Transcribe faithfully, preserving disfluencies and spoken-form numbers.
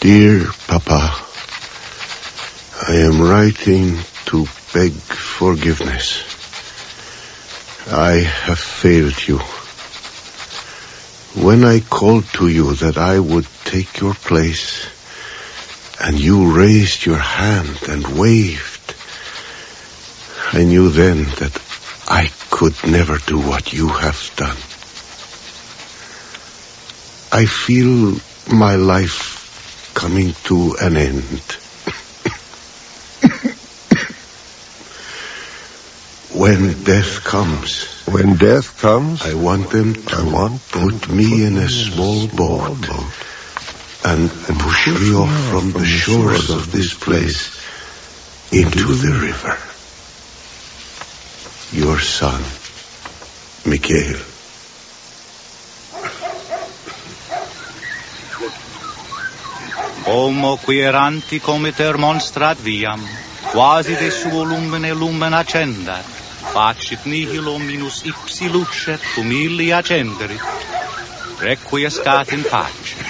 Dear Papa, I am writing to beg forgiveness. I have failed you. When I called to you that I would take your place, and you raised your hand and waved, I knew then that I could never do what you have done. I feel my life coming to an end. When death comes... When death comes... I want them to I want put me in a small boat and push me off from the shores of this place into the river. Your son, Mikhail. Homo qui eranti comiter monstrat viam, quasi de suo lumine lumen accendat, facit nihilo minus ipsi lucet cum illi accenderit. Requiescat in pace.